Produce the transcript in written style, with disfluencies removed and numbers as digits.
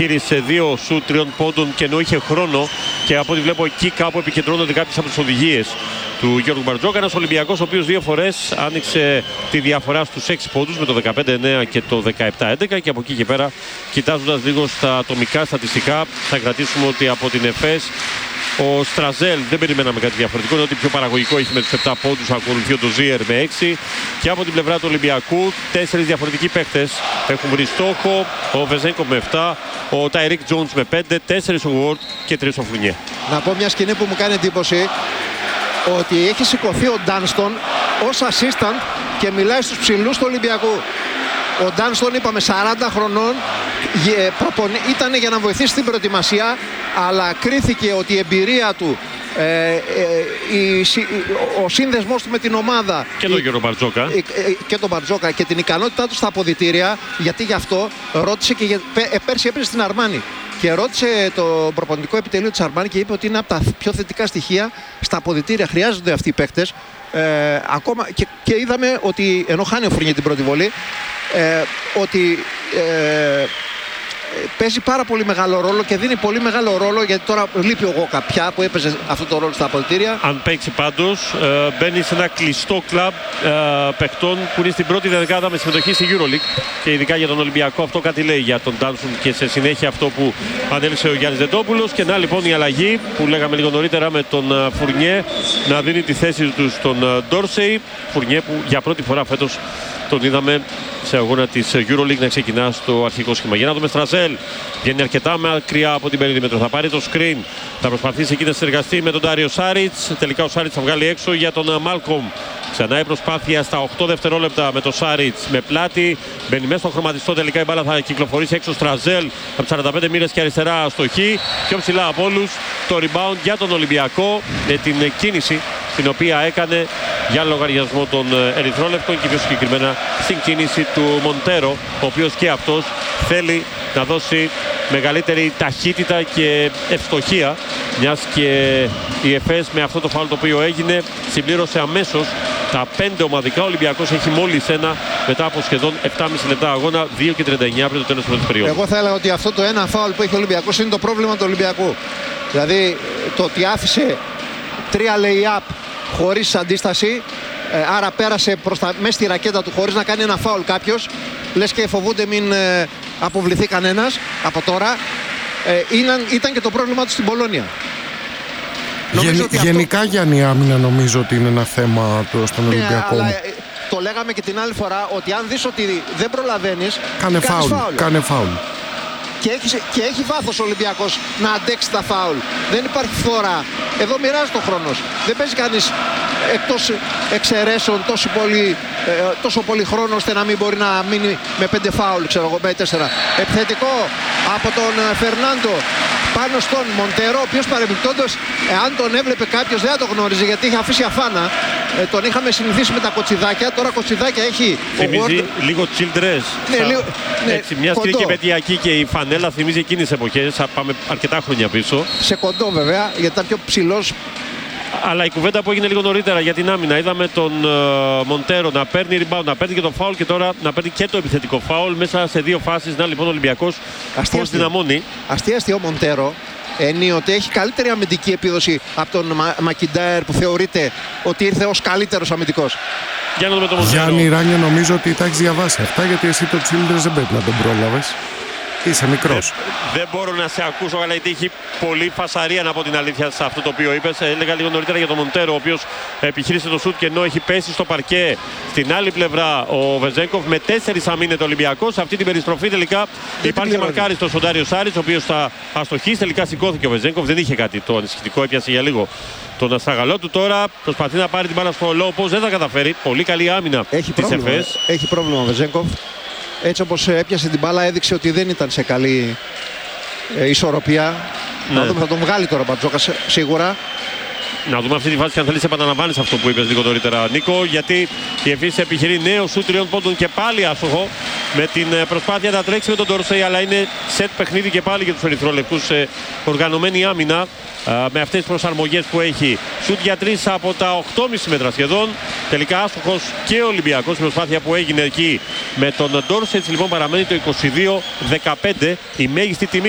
επιχείρησε 2 σουτ 3 πόντων και ενώ είχε χρόνο, και από ό,τι βλέπω εκεί κάπου επικεντρώνονται κάποιες από τις οδηγίες του Γιώργου Μπαρτζόκα. Ένας Ολυμπιακός ο οποίος 2 φορές άνοιξε τη διαφορά στους 6 πόντους με το 15-9 και το 17-11, και από εκεί και πέρα, κοιτάζοντας λίγο στα ατομικά στατιστικά, θα κρατήσουμε ότι από την ΕΦΕΣ ο Στραζέλ δεν περιμέναμε κάτι διαφορετικό, είναι ότι πιο παραγωγικό έχει με τους 7 πόντους, ακολουθεί ο Ντοζίερ με 6, και από την πλευρά του Ολυμπιακού 4 διαφορετικοί παίχτες έχουν βρει στόχο, ο Βεζένκοφ με 7, ο Τάιρικ Τζόουνς με 5, 4 ο Γουόρτ και 3 ο Φουρνιέ. Να πω μια σκηνή που μου κάνει εντύπωση, ότι έχει σηκωθεί ο Ντάνστον ως assistant και μιλάει στους ψηλούς του Ολυμπιακού. Ο Ντάνστον, είπαμε, 40 χρονών, ήταν για να βοηθήσει την προετοιμασία, αλλά κρίθηκε ότι η εμπειρία του, ο σύνδεσμός του με την ομάδα και τον Γιώργο Μπαρτζόκα και τον Μπαρτζόκα και την ικανότητά του στα αποδυτήρια, γιατί γι' αυτό ρώτησε και πέρσι έπαιζε στην Αρμάνι και ρώτησε το προπονητικό επιτελείο της Αρμάνι και είπε ότι είναι από τα πιο θετικά στοιχεία στα αποδυτήρια. Χρειάζονται αυτοί οι παίκτες. Ακόμα και είδαμε ότι ενώ χάνει ο Φουρνιέ την πρώτη βολή, ότι παίζει πάρα πολύ μεγάλο ρόλο και δίνει πολύ μεγάλο ρόλο, γιατί τώρα λείπει ο Γόκα πια που έπαιζε αυτό το ρόλο στα αποδυτήρια. Αν παίξει πάντως, μπαίνει σε ένα κλειστό κλαμπ παιχτών που είναι στην πρώτη δεκάδα με συμμετοχή στη EuroLeague, και ειδικά για τον Ολυμπιακό αυτό κάτι λέει για τον Ντάνσον, και σε συνέχεια αυτό που ανέλησε ο Γιάννης Δεντόπουλος. Και να λοιπόν η αλλαγή που λέγαμε λίγο νωρίτερα με τον Φουρνιέ να δίνει τη θέση του στον Ντόρσεϊ. Φουρνιέ που για πρώτη φορά φέτος τον είδαμε σε αγώνα της EuroLeague να ξεκινά στο αρχικό σχήμα. Για να δούμε Στραζέλ. Βγαίνει αρκετά μακριά από την περίμετρο. Θα πάρει το screen. Θα προσπαθήσει εκεί να συνεργαστεί με τον Ντάριο Σάριτς. Τελικά ο Σάριτς θα βγάλει έξω για τον Μάλκομ. Ξανά η προσπάθεια στα 8 δευτερόλεπτα με τον Σάριτς με πλάτη. Μπαίνει μέσα στο χρωματιστό. Τελικά η μπάλα θα κυκλοφορήσει έξω. Στραζέλ από 45 μοίρες και αριστερά στο χ. Πιο ψηλά από όλους. Το rebound για τον Ολυμπιακό με την κίνηση την οποία έκανε για λογαριασμό των Ερυθρόλευκων και πιο συγκεκριμένα στην κίνηση του Μοντέρο, ο οποίος και αυτός θέλει να δώσει μεγαλύτερη ταχύτητα και ευστοχία, μιας και η ΕΦΕΣ με αυτό το φάουλ το οποίο έγινε συμπλήρωσε αμέσως τα 5 ομαδικά. Ο Ολυμπιακός έχει μόλις ένα μετά από σχεδόν 7,5 λεπτά αγώνα, 2 και 39 πριν το τέλος του περίοδου. Εγώ θα έλεγα ότι αυτό το ένα φάουλ που έχει ο Ολυμπιακός είναι το πρόβλημα του Ολυμπιακού. Δηλαδή το ότι άφησε 3 lay-up χωρίς αντίσταση, άρα πέρασε μέσα στη ρακέτα του χωρίς να κάνει ένα φάουλ κάποιος, λες και φοβούνται μην αποβληθεί κανένας από τώρα. Ήταν και το πρόβλημά του στην Πολώνια. Γενικά αυτό... Γιάννη, η άμυνα νομίζω ότι είναι ένα θέμα στον Ολυμπιακό. Αλλά, το λέγαμε και την άλλη φορά ότι αν δεις ότι δεν προλαβαίνεις, κάνε φάουλ. Και έχει βάθος ο Ολυμπιακός να αντέξει τα φάουλ. Δεν υπάρχει φθορά. Εδώ μοιράζει το χρόνος. Δεν παίζει κανείς εκτός εξαιρέσεων τόσο πολύ χρόνο ώστε να μην μπορεί να μείνει με 5 φάουλ, ξέρω εγώ, με 4. Επιθετικό από τον Φερνάντο πάνω στον Μοντέρο, ο οποίος παρεμπιπτόντως, εάν τον έβλεπε κάποιος δεν θα το γνώριζε γιατί είχε αφήσει αφάνα. Τον είχαμε συνηθίσει με τα κοτσιδάκια. Τώρα κοτσιδάκια έχει. Θυμίζει λίγο Childress. Ναι, έτσι, μια στιγμή και πετειακή και η φανέλα θυμίζει εκείνες τις εποχές. Θα πάμε αρκετά χρόνια πίσω. Σε κοντό βέβαια, γιατί ήταν πιο ψηλός. Αλλά η κουβέντα που έγινε λίγο νωρίτερα για την άμυνα, είδαμε τον Μοντέρο να παίρνει rebound, να παίρνει και το φάουλ και τώρα να παίρνει και το επιθετικό φάουλ μέσα σε 2 φάσεις. Να λοιπόν ο Ολυμπιακός πώς δυναμώνει. Αστείο Μοντέρο. Ενίοτε έχει καλύτερη αμυντική επίδοση από τον Μακιντάερ που θεωρείται ότι ήρθε ως καλύτερος αμυντικός. Για να δούμε το Μοντέρο. Γιάννη Ράνια, νομίζω ότι τα έχεις διαβάσει αυτά, γιατί εσύ το Childress δεν πρέπει να τον πρόλαβες. Είσαι μικρός. Δεν μπορώ να σε ακούσω, αλλά γιατί έχει πολύ φασαρία να πω την αλήθεια σε αυτό το οποίο είπες. Έλεγα λίγο νωρίτερα για τον Μοντέρο, ο οποίος επιχείρησε το σουτ και ενώ έχει πέσει στο παρκέ στην άλλη πλευρά ο Βεζένκοφ με 4 αμήνεται Ολυμπιακός. Σε αυτή την περιστροφή τελικά υπάρχει μαρκάριστος ο Ντάριο Σάριτς, ο οποίος θα αστοχίσει. Τελικά σηκώθηκε ο Βεζένκοφ, δεν είχε κάτι το ανησυχητικό, έπιασε για λίγο τον αστραγαλό του. Τώρα προσπαθεί να πάρει την μπάλα στο low post, δεν θα καταφέρει. Πολύ καλή άμυνα της ΕΦΕΣ. Έχει πρόβλημα ο Βεζένκοφ. Έτσι όπως έπιασε την μπάλα έδειξε ότι δεν ήταν σε καλή ισορροπία. Ναι. Να δούμε, θα τον βγάλει τώρα ο Μπαρτζόκας σίγουρα. Να δούμε αυτή τη φάση και αν θέλεις επαναλαμβάνεις αυτό που είπες λίγο νωρίτερα, Νίκο, γιατί η ΕΦΕΣ επιχειρεί νέο σουτ 3 πόντων και πάλι άστοχο με την προσπάθεια να τρέξει με τον Ντόρσεϊ, αλλά είναι σετ παιχνίδι και πάλι για τους ερυθρόλευκους σε οργανωμένη άμυνα με αυτές τις προσαρμογές που έχει. Σουτ για 3 από τα 8,5 μέτρα σχεδόν. Τελικά άστοχος και ο Ολυμπιακός, η προσπάθεια που έγινε εκεί με τον Ντόρσεϊ. Λοιπόν παραμένει το 22-15, η μέγιστη τιμή